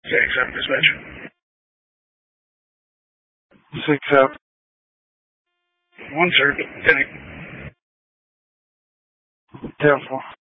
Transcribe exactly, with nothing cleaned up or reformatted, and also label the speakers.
Speaker 1: Say accept dispatch.
Speaker 2: Say accept.
Speaker 1: One, sir. Ten.
Speaker 2: Ten four.